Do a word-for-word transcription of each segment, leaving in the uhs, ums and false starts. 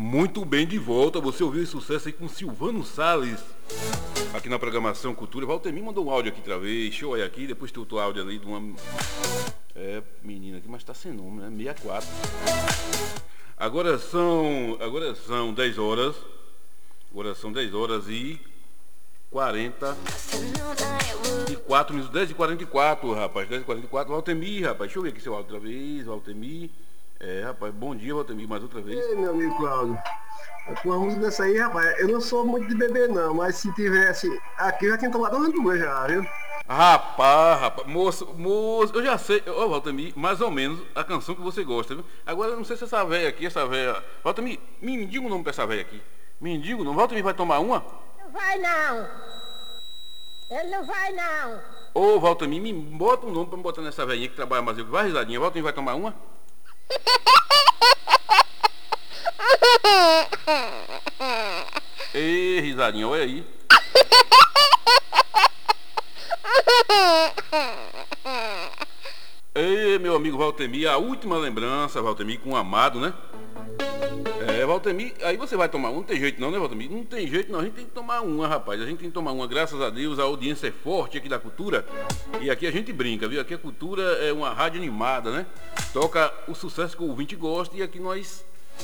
Muito bem, de volta. Você ouviu esse sucesso aí com Silvano Salles aqui na programação Cultura. Valtemir mandou um áudio aqui outra vez. Show aí aqui. Depois tem outro áudio ali de uma é, menina aqui, mas tá sem nome, né? sessenta e quatro. Agora são Agora são dez horas. Agora são dez horas e quarenta e quatro minutos. dez e quarenta e quatro, rapaz. dez e quarenta e quatro. Valtemir, rapaz. Deixa eu ver aqui seu áudio outra vez. Valtemir. É, rapaz, bom dia, Valtemir, mais outra vez. Ei, meu amigo Cláudio, com a música dessa aí, rapaz, eu não sou muito de beber não, mas se tivesse aqui, eu já tinha tomado umas duas já, viu? Rapaz, rapaz, moço, moço, eu já sei, ô Valtemir, mais ou menos a canção que você gosta, viu? Agora eu não sei se essa velha aqui, essa velha... Valtemir, me diga o nome pra essa velha aqui. Me diga o nome. Valtemir vai tomar uma? Não vai não. Ele não vai não. Ô Valtemir, me bota um nome pra me botar nessa velhinha que trabalha mais eu. Vai, risadinha, Valtemir vai tomar uma? Ei, risadinha, olha aí. Ei, meu amigo Valtemir, a última lembrança, Valtemir, com o amado, né? É, Valtemir, aí você vai tomar um, não tem jeito não, né, Valtemir? Não tem jeito não, a gente tem que tomar uma, rapaz. A gente tem que tomar uma, graças a Deus, a audiência é forte aqui da Cultura. E aqui a gente brinca, viu? Aqui a Cultura é uma rádio animada, né? Toca o sucesso que o ouvinte gosta e aqui nós...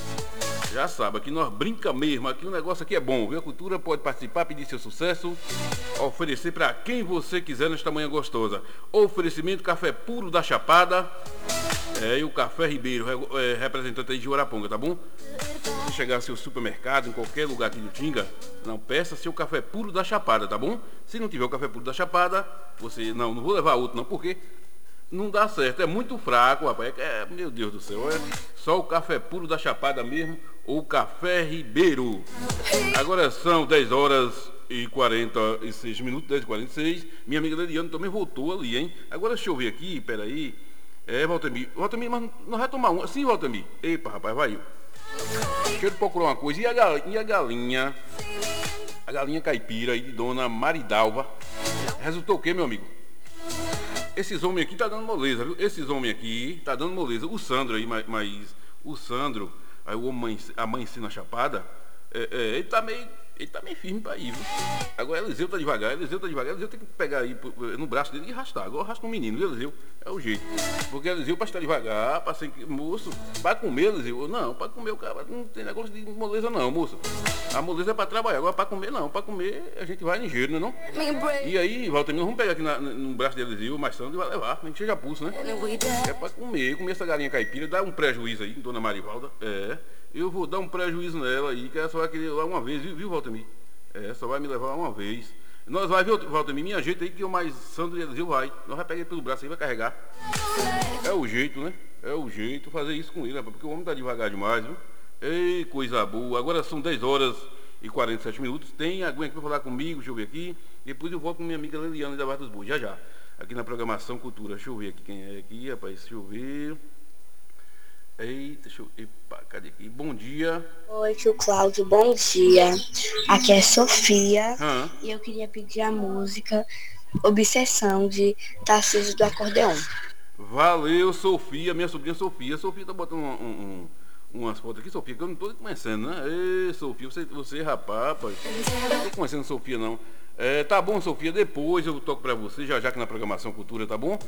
Já sabe, aqui nós brinca mesmo, aqui o negócio aqui é bom, viu? A Cultura pode participar, pedir seu sucesso, oferecer para quem você quiser nesta manhã gostosa. Oferecimento Café Puro da Chapada, é, e o Café Ribeiro, é, representante aí de Oraponga, tá bom? Se chegar ao seu supermercado, em qualquer lugar aqui do Tinga, não peça seu Café Puro da Chapada, tá bom? Se não tiver o Café Puro da Chapada, você, não, não vou levar outro não, porque... Não dá certo, é muito fraco, rapaz. É, meu Deus do céu, é só o Café Puro da Chapada mesmo, ou o Café Ribeiro. Agora são dez horas e quarenta e seis minutos, dez e quarenta e seis. Minha amiga Leliane também voltou ali, hein? Agora deixa eu ver aqui, peraí. É, Valtemir, Valtemir, mas não vai tomar uma. Sim, Valtemir. Epa, rapaz, vai. Deixa eu procurar uma coisa. E a galinha, e a galinha, a galinha caipira aí de Dona Maridalva, resultou o quê, meu amigo? Esses homens aqui tá dando moleza, viu? Esses homens aqui tá dando moleza. O Sandro aí, mas, mas o Sandro, aí o homem, a mãe ensina a chapada, é, é, ele tá meio, ele tá meio firme pra ir, viu? Agora Eliseu tá devagar, Eliseu tá devagar, Eliseu tem que pegar aí no braço dele e arrastar. Agora arrasta um menino, viu, Eliseu? É o jeito. Porque Eliseu pra estar devagar, pra ser moço, pra comer, Eliseu, não, pra comer o cara não tem negócio de moleza não, moça. A moleza é pra trabalhar, agora pra comer não, pra comer a gente vai ligeiro, né não? E aí, Valtemir, vamos pegar aqui na, no braço de Eliseu, mas Sandro vai levar, nem que seja pulso, né? É pra comer, comer essa galinha caipira, dá um prejuízo aí, Dona Marivalda, é, eu vou dar um prejuízo nela aí, que ela só vai querer lá uma vez, viu, viu Valtemir? É, só vai me levar uma vez. Nós vai, viu, Valtemir, minha jeito aí que o mais Sandro e Eliseu vai, nós vai pegar ele pelo braço aí, vai carregar. É o jeito, né? É o jeito, fazer isso com ele, rapaz, porque o homem tá devagar demais, viu? Ei, coisa boa. Agora são dez horas e quarenta e sete minutos. Tem alguém aqui para falar comigo, deixa eu ver aqui. Depois eu volto com minha amiga Leliana da Barra dos Bois, já já. Aqui na programação Cultura. Deixa eu ver aqui quem é aqui, rapaz. Deixa eu ver. Eita, deixa eu... Epa, cadê aqui? Bom dia. Oi, tio Cláudio, bom dia. Aqui é Sofia. Hã? E eu queria pedir a música Obsessão de Tarcísio do Acordeão. Valeu, Sofia, minha sobrinha Sofia. Sofia tá botando um... um, um umas fotos aqui, Sofia, que eu não tô conhecendo, né? Ei, Sofia, você, você rapaz, rapaz, não tô conhecendo Sofia, não. É, tá bom, Sofia, depois eu toco pra você, já já aqui na programação Cultura, tá bom?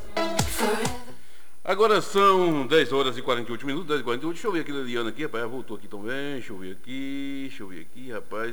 Agora são dez horas e quarenta e oito minutos, dez e quarenta e oito, deixa eu ver aqui, Liliana aqui, rapaz, voltou aqui também, deixa eu ver aqui, deixa eu ver aqui, rapaz.